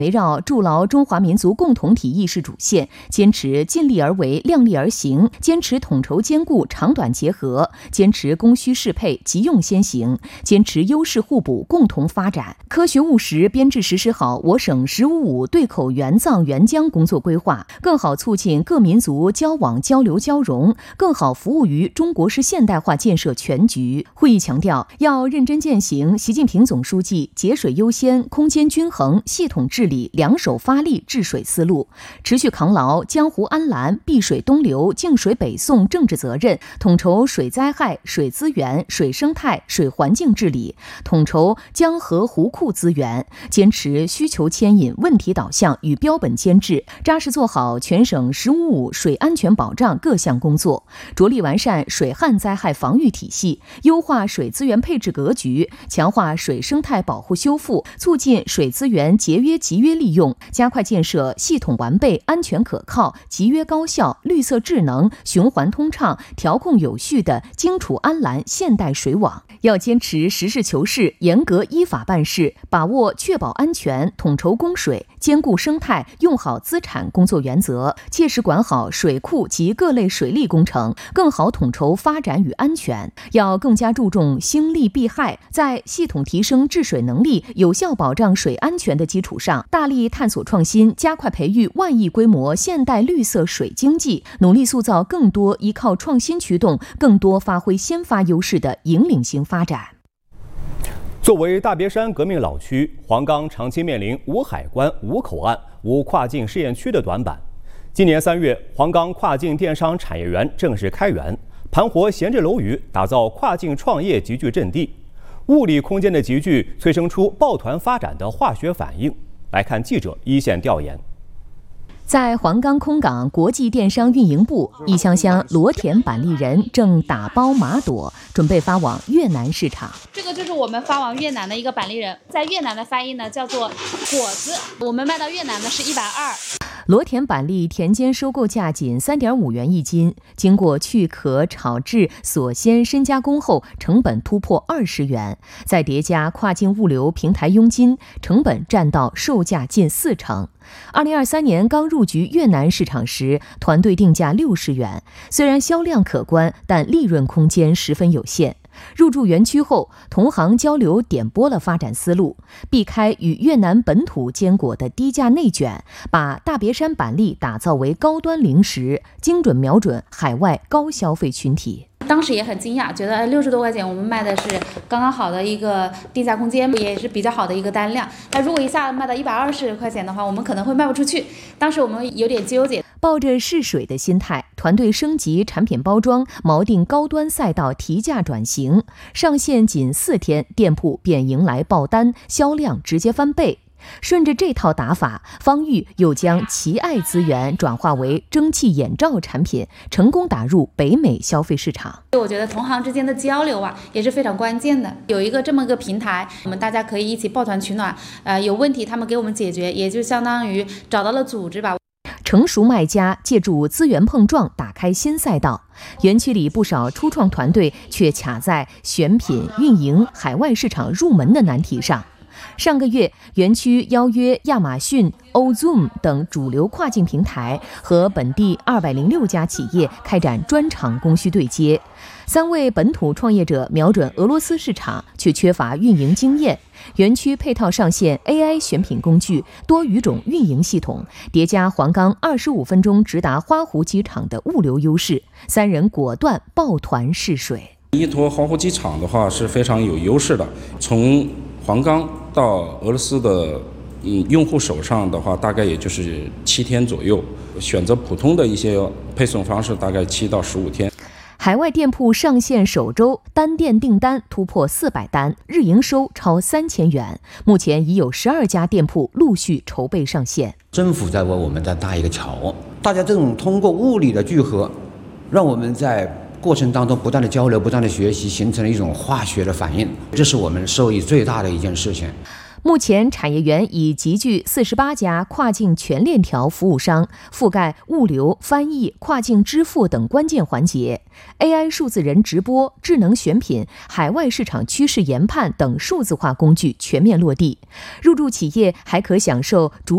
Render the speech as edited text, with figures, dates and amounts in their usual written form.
围绕筑牢中华民族共同体意识主线，坚持尽力而为、量力而行，坚持统筹兼顾、长短结合，坚持供需适配、急用先行，坚持优势互补、共同发展，科学务实编制实施好我省“十五五”对口援藏援疆工作规划，更好促进各民族交往交流交融，更好服务于中国式现代化建设全局。会议强调，要认真践行习近平总书记节水优先、空间均衡、系统治理两手发力治水思路，持续扛牢江湖安澜、碧水东流、净水北送政治责任，统筹水灾害、水资源、水生态、水环境治理，统筹江河湖库资源，坚持需求牵引、问题导向与标本兼治，扎实做好全省“十五五”水安全保障各项工作，着力完善水旱灾害防御体系，优化水资源配置格局，强化水生态保护修复，促进水资源节约集约利用，加快建设系统完备、安全可靠、集约高效、绿色智能、循环通畅、调控有序的荆楚安澜现代水网。要坚持实事求是、严格依法办事，把握确保安全、统筹供水、兼顾生态、用好资产工作原则，切实管好水库及各类水利工程，更好统筹发展与安全。要更加注重兴利避害，在系统提升治水能力、有效保障水安全的基础上，大力探索创新，加快培育万亿规模现代绿色水经济，努力塑造更多依靠创新驱动、更多发挥先发优势的引领性发展。 作为大别山革命老区，黄冈长期面临无海关、无口岸、无跨境试验区的短板。今年3月，黄冈跨境电商产业园正式开园，盘活闲置楼宇，打造跨境创业集聚阵地。物理空间的集聚催生出抱团发展的化学反应。来看记者一线调研。 在黄冈空港国际电商运营部，一箱箱螺田板栗仁正打包麻朵，准备发往越南市场。 这个就是我们发往越南的一个板栗仁，在越南的发音呢叫做果子，我们卖到越南呢是120。 螺田板栗田间收购价仅3.5元一斤，经过去壳、炒制、锁鲜、深加工后，成本突破20元，再叠加跨境物流平台佣金，成本占到售价近40%。2023年刚入局越南市场时，团队定价60元，虽然销量可观，但利润空间十分有限。入驻园区后，同行交流点拨了发展思路，避开与越南本土坚果的低价内卷，把大别山板栗打造为高端零食，精准瞄准海外高消费群体。 当时也很惊讶，觉得60多块钱我们卖的是刚刚好的一个定价空间，也是比较好的一个单量。那如果一下卖到120块钱的话，我们可能会卖不出去。当时我们有点纠结。 抱着试水的心态，团队升级产品包装，锚定高端赛道提价转型。上线仅4天，店铺便迎来爆单，销量直接翻倍。顺着这套打法，方玉又将奇爱资源转化为蒸汽眼罩产品，成功打入北美消费市场。 我觉得同行之间的交流也是非常关键的。有一个这么个平台，我们大家可以一起抱团取暖，有问题他们给我们解决，也就相当于找到了组织吧。 成熟卖家借助资源碰撞打开新赛道，园区里不少初创团队却卡在选品、运营、海外市场入门的难题上。上个月，园区邀约亚马逊、Ozone 等主流跨境平台和本地206家企业开展专场供需对接。3位本土创业者瞄准俄罗斯市场，却缺乏运营经验。园区配套上线 AI 选品工具、多语种运营系统，叠加黄冈25分钟直达花湖机场的物流优势，3人果断抱团试水。 依托花湖机场的话是非常有优势的，从黄冈到俄罗斯的用户手上的话，大概也就是7天左右。选择普通的一些配送方式，大概7到15天。 海外店铺上线首周，单店订单突破400单，日营收超3000元。目前已有12家店铺陆续筹备上线。 政府在为我们再搭一个桥，大家这种通过物理的聚合，让我们在过程当中不断的交流、不断的学习，形成了一种化学的反应，这是我们受益最大的一件事情。 目前产业园已集聚48家跨境全链条服务商，覆盖物流、翻译、跨境支付等关键环节。AI 数字人直播、智能选品、海外市场趋势研判等数字化工具全面落地。入驻企业还可享受